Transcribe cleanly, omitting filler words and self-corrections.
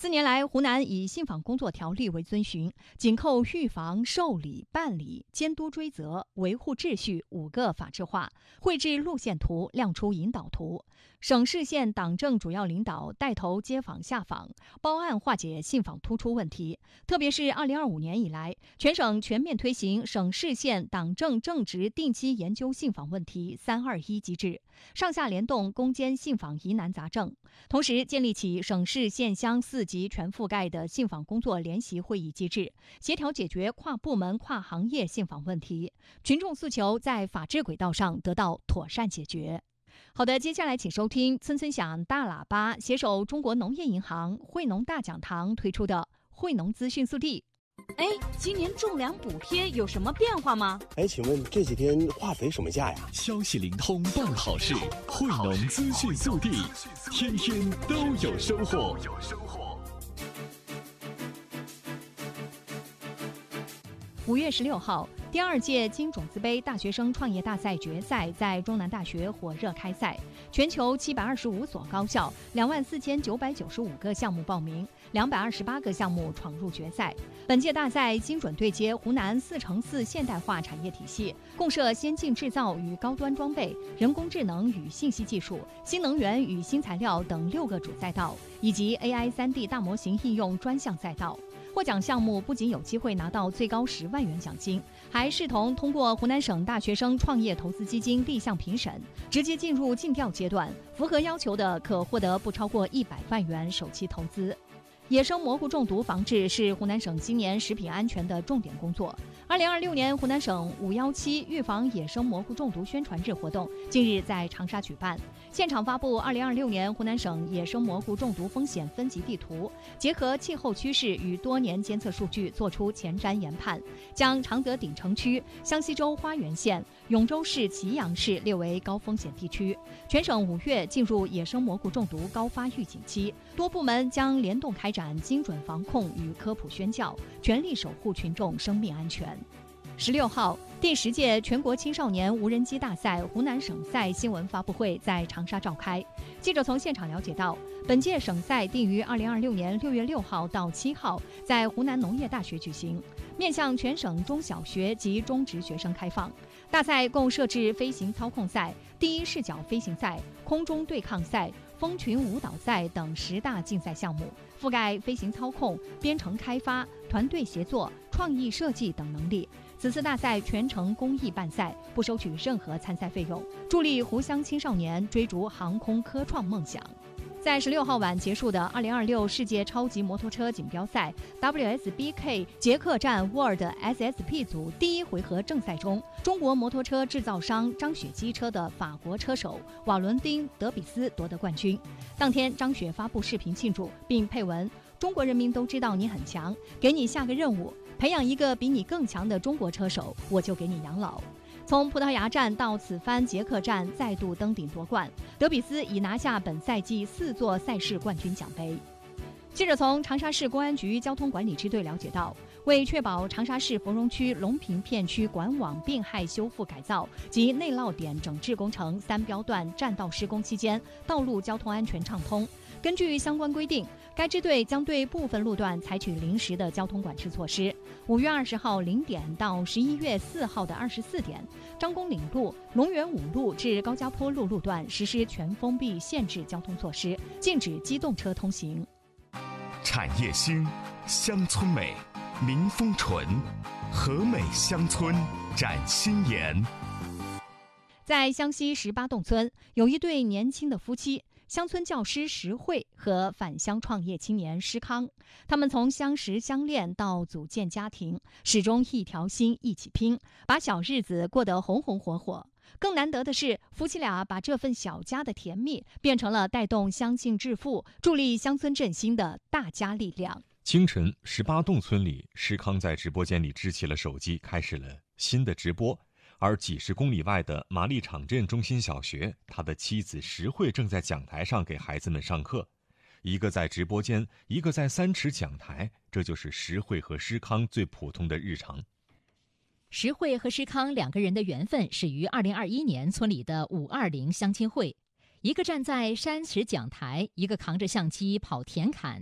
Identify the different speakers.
Speaker 1: 4年来，湖南以信访工作条例为遵循，紧扣预防、受理、办理、监督追责、维护秩序5个法制化，绘制路线图，亮出引导图。省市县党政主要领导带头接访下访，包案化解信访突出问题。特别是2025年以来，全省全面推行省市县党政正职定期研究信访问题321机制，上下联动攻坚信访疑难杂症。同时，建立起省市县乡4级全覆盖的信访工作联席会议机制，协调解决跨部门跨行业信访问题，群众诉求在法治轨道上得到妥善解决。好的，接下来请收听村村响大喇叭携手中国农业银行惠农大讲堂推出的惠农资讯速递。
Speaker 2: 今年种粮补贴有什么变化吗？
Speaker 3: 请问这几天化肥什么价呀？
Speaker 4: 消息灵通办好事，惠农资讯速递，天天都有收获。
Speaker 1: 5月16号，第2届金种子杯大学生创业大赛决赛在中南大学火热开赛，全球725所高校24995个项目报名，228个项目闯入决赛。本届大赛精准对接湖南4×4现代化产业体系，共设先进制造与高端装备、人工智能与信息技术、新能源与新材料等6个主赛道，以及 AI 3D 大模型应用专项赛道。获奖项目不仅有机会拿到最高10万元奖金，还视同通过湖南省大学生创业投资基金立项评审，直接进入竞调阶段，符合要求的可获得不超过100万元首期投资。野生蘑菇中毒防治是湖南省今年食品安全的重点工作。2026年湖南省517预防野生蘑菇中毒宣传日活动近日在长沙举办，现场发布2026年湖南省野生蘑菇中毒风险分级地图，结合气候趋势与多年监测数据作出前瞻研判，将常德鼎城区、湘西州花园县、永州市祁阳市列为高风险地区。全省5月进入野生蘑菇中毒高发预警期，多部门将联动开展精准防控与科普宣教，全力守护群众生命安全。16号，第10届全国青少年无人机大赛湖南省赛新闻发布会在长沙召开。记者从现场了解到，本届省赛定于2026年6月6号到7号在湖南农业大学举行，面向全省中小学及中职学生开放。大赛共设置飞行操控赛、第一视角飞行赛、空中对抗赛、蜂群舞蹈赛等10大竞赛项目，覆盖飞行操控、编程开发、团队协作、创意设计等能力。此次大赛全程公益办赛，不收取任何参赛费用，助力湖乡青少年追逐航空科创梦想。在16号晚结束的2026世界超级摩托车锦标赛 WSBK 捷克站 World SSP 组第1回合正赛中，中国摩托车制造商张雪机车的法国车手瓦伦丁·德比斯夺得冠军。当天，张雪发布视频庆祝，并配文：“中国人民都知道你很强，给你下个任务，培养一个比你更强的中国车手，我就给你养老。”从葡萄牙站到此番捷克站再度登顶夺冠，德比斯已拿下本赛季4座赛事冠军奖杯。记者从长沙市公安局交通管理支队了解到，为确保长沙市芙蓉区隆平片区管网并害修复改造及内涝点整治工程3标段占道施工期间道路交通安全畅通，根据相关规定，该支队将对部分路段采取临时的交通管制措施。5月20号0点到11月4号的24点，张公岭路、龙源五路至高家坡路路段实施全封闭限制交通措施，禁止机动车通行。
Speaker 4: 产业兴，乡村美，民风纯，和美乡村展新颜。
Speaker 1: 在湘西18洞村，有一对年轻的夫妻，乡村教师石慧和返乡创业青年施康，他们从相识相恋到组建家庭，始终一条心一起拼，把小日子过得红红火火。更难得的是，夫妻俩把这份小家的甜蜜变成了带动乡亲致富、助力乡村振兴的大家力量。
Speaker 5: 清晨，18洞村里，施康在直播间里支起了手机，开始了新的直播。而几十公里外的马立场镇中心小学，他的妻子石慧正在讲台上给孩子们上课，一个在直播间，一个在3尺讲台，这就是石慧和施康最普通的日常。
Speaker 6: 石慧和施康2个人的缘分始于2021年村里的520相亲会，一个站在3尺讲台，一个扛着相机跑田坎，